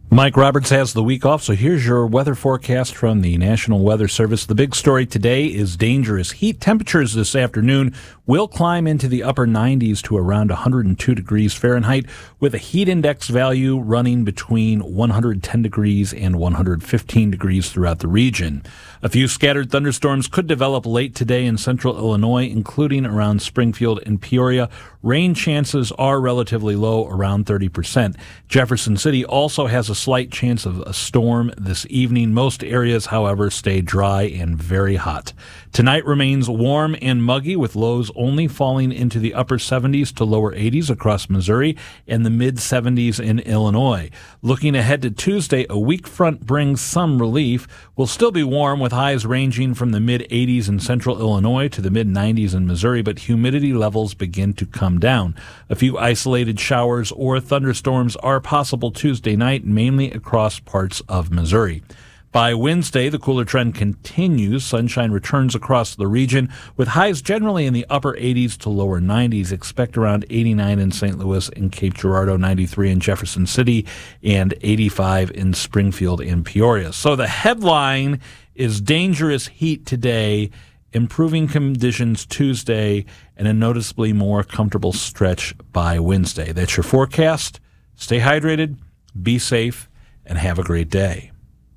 Mike Roberts has the week off, so here's your weather forecast from the National Weather Service. The big story today is dangerous heat. Temperatures this afternoon will climb into the upper 90s to around 102 degrees Fahrenheit, with a heat index value running between 110 degrees and 115 degrees throughout the region. A few scattered thunderstorms could develop late today in central Illinois, including around Springfield and Peoria. Rain chances are relatively low, around 30%. Jefferson City also has a slight chance of a storm this evening. Most areas, however, stay dry and very hot. Tonight remains warm and muggy, with lows only falling into the upper 70s to lower 80s across Missouri and the mid-70s in Illinois. Looking ahead to Tuesday, a weak front brings some relief. We'll still be warm, with highs ranging from the mid-80s in central Illinois to the mid-90s in Missouri, but humidity levels begin to come down. A few isolated showers or thunderstorms are possible Tuesday night, mainly across parts of Missouri. By Wednesday, the cooler trend continues. Sunshine returns across the region, with highs generally in the upper 80s to lower 90s. Expect around 89 in St. Louis and Cape Girardeau, 93 in Jefferson City, and 85 in Springfield and Peoria. So the headline is dangerous heat today, improving conditions Tuesday, and a noticeably more comfortable stretch by Wednesday. That's your forecast. Stay hydrated, be safe, and have a great day.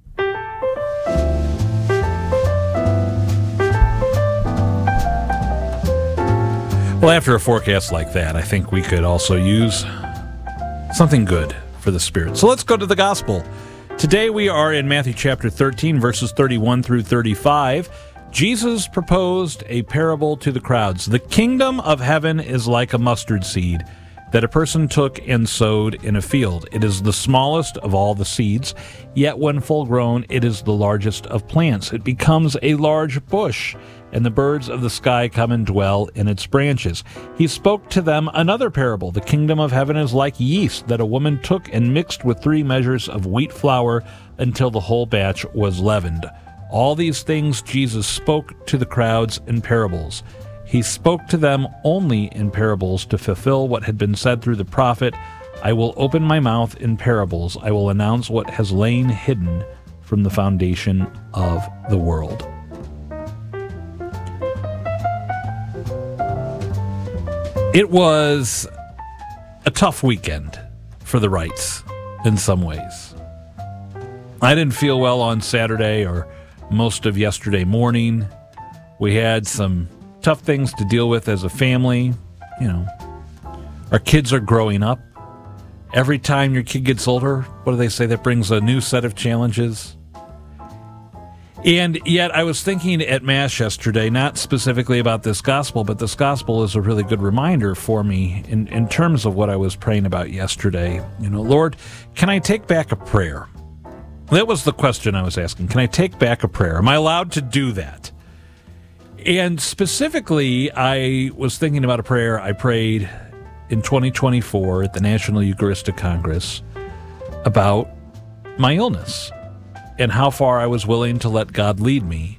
Well, after a forecast like that, I think we could also use something good for the spirit. So let's go to the gospel. Today we are in Matthew chapter 13, verses 31 through 35. Jesus proposed a parable to the crowds. The kingdom of heaven is like a mustard seed that a person took and sowed in a field. It is the smallest of all the seeds, yet when full grown, it is the largest of plants. It becomes a large bush, and the birds of the sky come and dwell in its branches. He spoke to them another parable. The kingdom of heaven is like yeast that a woman took and mixed with 3 measures of wheat flour until the whole batch was leavened. All these things Jesus spoke to the crowds in parables. He spoke to them only in parables to fulfill what had been said through the prophet, "I will open my mouth in parables. I will announce what has lain hidden from the foundation of the world." It was a tough weekend for the Wrights in some ways. I didn't feel well on Saturday or most of yesterday morning. We had some tough things to deal with as a family. You know, our kids are growing up. Every time your kid gets older, what do they say? That brings a new set of challenges. And yet I was thinking at Mass yesterday, not specifically about this gospel, but this gospel is a really good reminder for me in terms of what I was praying about yesterday. You know, Lord, can I take back a prayer? That was the question I was asking. Can I take back a prayer? Am I allowed to do that? And specifically, I was thinking about a prayer I prayed in 2024 at the National Eucharistic Congress about my illness and how far I was willing to let God lead me.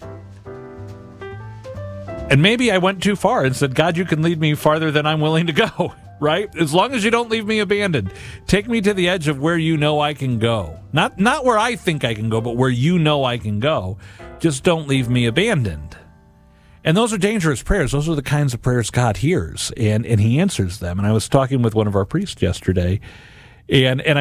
And maybe I went too far and said, God, you can lead me farther than I'm willing to go, right? As long as you don't leave me abandoned. Take me to the edge of where you know I can go. Not where I think I can go, but where you know I can go. Just don't leave me abandoned. And those are dangerous prayers. Those are the kinds of prayers God hears, and he answers them. And I was talking with one of our priests yesterday, and